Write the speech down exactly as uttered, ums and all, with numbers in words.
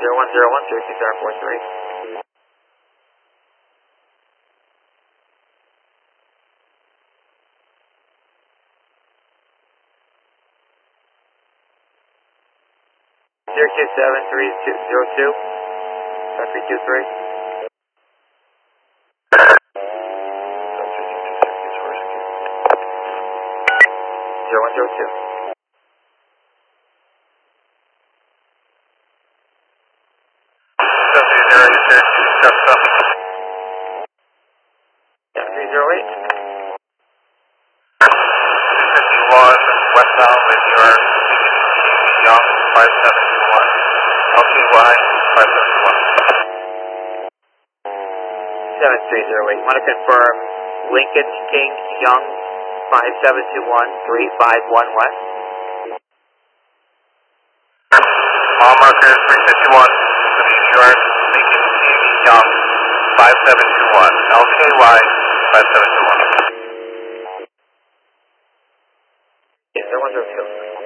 zero one zero one, Syracuse Air Force three. Syracuse seven three two zero two, seven three two three. zero one zero two. seven three zero eight. two fifty-one westbound with your Young five seven two one. L T Y five seven two one. seven three zero eight. Want to confirm Lincoln King Young five seven two one three five one West. Mile marker three fifty-one. Insurance Lincoln King Young five seven two one. L K Y five seven two one. Yes, zero one zero two.